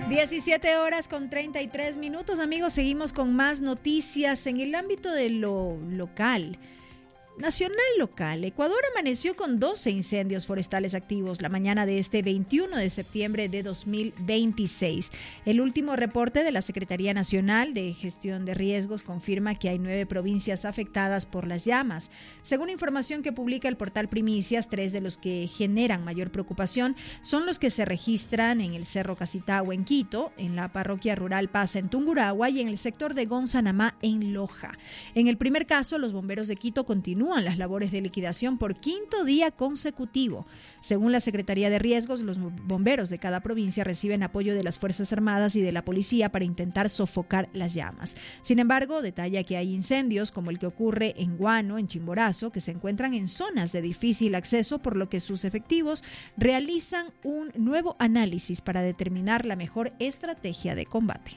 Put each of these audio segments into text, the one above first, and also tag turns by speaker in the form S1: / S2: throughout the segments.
S1: 17:33, amigos. Seguimos con más noticias en el ámbito de lo local. Nacional local, Ecuador amaneció con 12 incendios forestales activos la mañana de este 21 de septiembre de 2026. El último reporte de la Secretaría Nacional de Gestión de Riesgos confirma que hay 9 provincias afectadas por las llamas. Según información que publica el portal Primicias, 3 de los que generan mayor preocupación son los que se registran en el Cerro Casitagua en Quito, en la parroquia rural Pasa en Tungurahua y en el sector de Gonzanamá en Loja. En el primer caso, los bomberos de Quito continúan las labores de liquidación por 5º día consecutivo. Según la Secretaría de Riesgos, los bomberos de cada provincia reciben apoyo de las Fuerzas Armadas y de la policía para intentar sofocar las llamas. Sin embargo, detalla que hay incendios como el que ocurre en Guano, en Chimborazo, que se encuentran en zonas de difícil acceso, por lo que sus efectivos realizan un nuevo análisis para determinar la mejor estrategia de combate.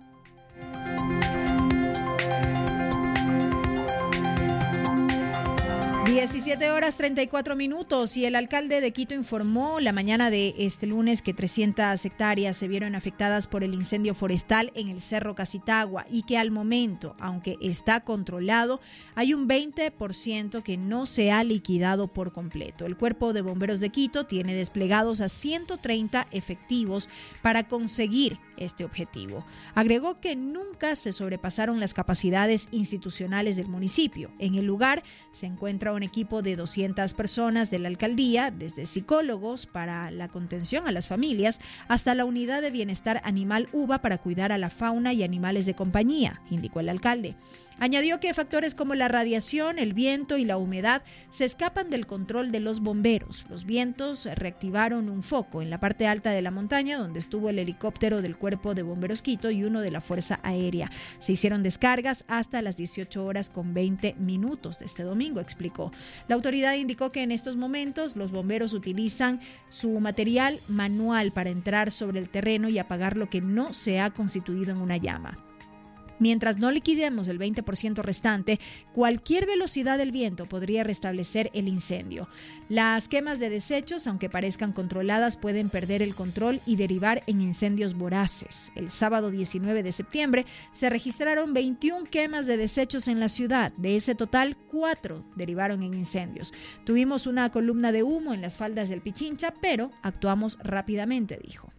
S1: 17:34 y el alcalde de Quito informó la mañana de este lunes que 300 hectáreas se vieron afectadas por el incendio forestal en el Cerro Casitagua y que al momento, aunque está controlado, hay un 20% que no se ha liquidado por completo. El Cuerpo de Bomberos de Quito tiene desplegados a 130 efectivos para conseguir este objetivo. Agregó que nunca se sobrepasaron las capacidades institucionales del municipio. En el lugar se encuentra un equipo de 200 personas de la alcaldía, desde psicólogos para la contención a las familias hasta la unidad de bienestar animal UVA para cuidar a la fauna y animales de compañía, indicó el alcalde. Añadió que factores como la radiación, el viento y la humedad se escapan del control de los bomberos. Los vientos reactivaron un foco en la parte alta de la montaña donde estuvo el helicóptero del Cuerpo de Bomberos Quito y uno de la Fuerza Aérea. Se hicieron descargas hasta las 18:20 de este domingo, explicó. La autoridad indicó que en estos momentos los bomberos utilizan su material manual para entrar sobre el terreno y apagar lo que no se ha constituido en una llama. Mientras no liquidemos el 20% restante, cualquier velocidad del viento podría restablecer el incendio. Las quemas de desechos, aunque parezcan controladas, pueden perder el control y derivar en incendios voraces. El sábado 19 de septiembre se registraron 21 quemas de desechos en la ciudad. De ese total, 4 derivaron en incendios. Tuvimos una columna de humo en las faldas del Pichincha, pero actuamos rápidamente, dijo.